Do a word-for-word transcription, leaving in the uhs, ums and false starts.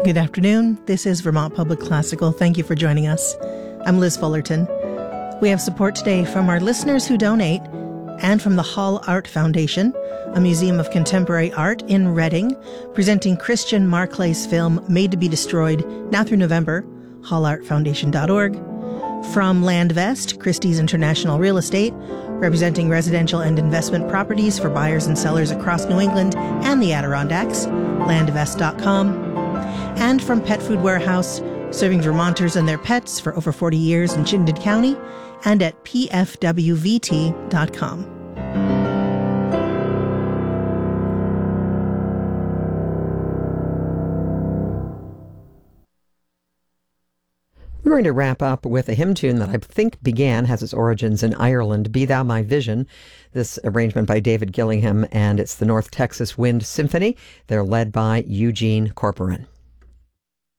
Good afternoon. This is Vermont Public Classical. Thank you for joining us. I'm Liz Fullerton. We have support today from our listeners who donate and from the Hall Art Foundation, a museum of contemporary art in Reading, presenting Christian Marclay's film Made to be Destroyed now through November, hall art foundation dot org. From Landvest, Christie's International Real Estate, representing residential and investment properties for buyers and sellers across New England and the Adirondacks, landvest dot com. And from Pet Food Warehouse, serving Vermonters and their pets for over forty years in Chittenden County, and at p f w v t dot com. We're going to wrap up with a hymn tune that I think began, has its origins in Ireland, Be Thou My Vision. This arrangement by David Gillingham, and it's the North Texas Wind Symphony. They're led by Eugene Corporon.